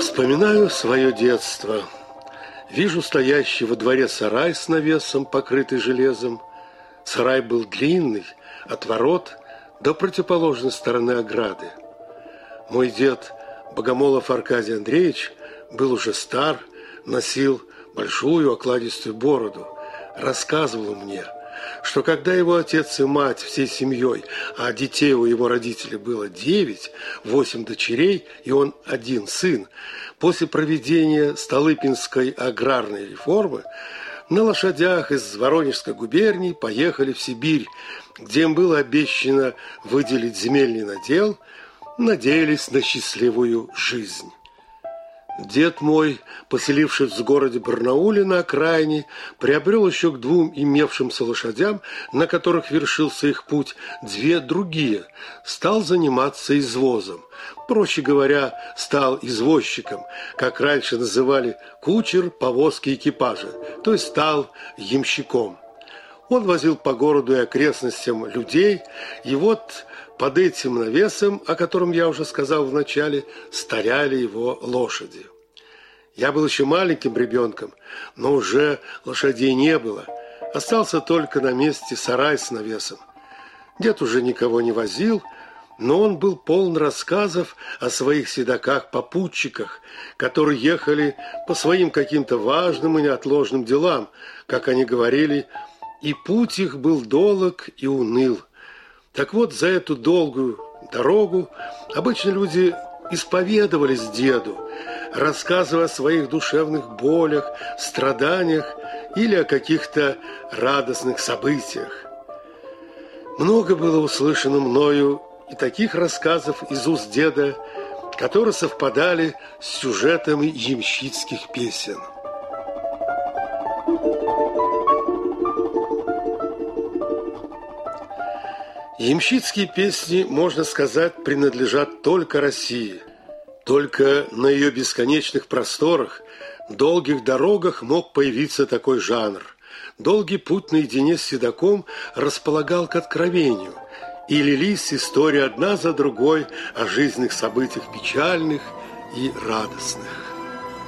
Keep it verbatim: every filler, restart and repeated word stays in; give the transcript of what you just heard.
Вспоминаю свое детство. Вижу стоящий во дворе сарай с навесом, покрытый железом. Сарай был длинный, от ворот до противоположной стороны ограды. Мой дед, Богомолов Аркадий Андреевич, был уже стар, носил большую окладистую бороду. Рассказывал мне, что когда его отец и мать всей семьей, а детей у его родителей было девять, восемь дочерей и он один сын, после проведения Столыпинской аграрной реформы на лошадях из Воронежской губернии поехали в Сибирь, где им было обещано выделить земельный надел, надеялись на счастливую жизнь. Дед мой, поселившись в городе Барнауле на окраине, приобрел еще к двум имевшимся лошадям, на которых вершился их путь, две другие, стал заниматься извозом. Проще говоря, стал извозчиком, как раньше называли кучер повозки экипажа, то есть стал ямщиком. Он возил по городу и окрестностям людей, и вот под этим навесом, о котором я уже сказал в начале, стояли его лошади. Я был еще маленьким ребенком, но уже лошадей не было. Остался только на месте сарай с навесом. Дед уже никого не возил, но он был полон рассказов о своих седаках-попутчиках, которые ехали по своим каким-то важным и неотложным делам, как они говорили, и путь их был долг и уныл. Так вот, за эту долгую дорогу обычно люди исповедовались деду, рассказывая о своих душевных болях, страданиях или о каких-то радостных событиях. Много было услышано мною и таких рассказов из уст деда, которые совпадали с сюжетами ямщицких песен. Ямщицкие песни, можно сказать, принадлежат только России. Только на ее бесконечных просторах, долгих дорогах мог появиться такой жанр. Долгий путь наедине с седаком располагал к откровению, и лились истории одна за другой о жизненных событиях печальных и радостных.